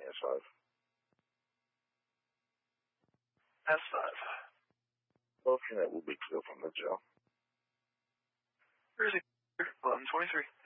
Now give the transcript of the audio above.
S5. S5. Okay, that will be clear from the jail. Where is he? 1123.